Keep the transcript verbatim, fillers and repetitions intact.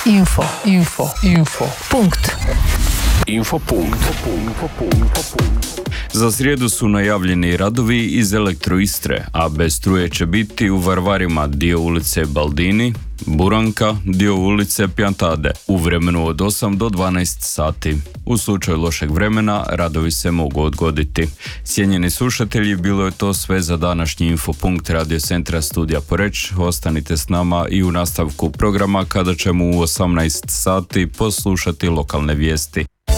Info, info, info. Punkt. Info punkt. Za srijedu su najavljeni radovi iz Elektroistre, a bez struje će biti u Varvarima dio ulice Baldini, Buranka, dio ulice Piantade, u vremenu od osam do dvanaest sati. U slučaju lošeg vremena, radovi se mogu odgoditi. Cijenjeni slušatelji, bilo je to sve za današnji Infopunkt Radio Centra Studija Poreč. Ostanite s nama i u nastavku programa kada ćemo u osamnaest sati poslušati lokalne vijesti.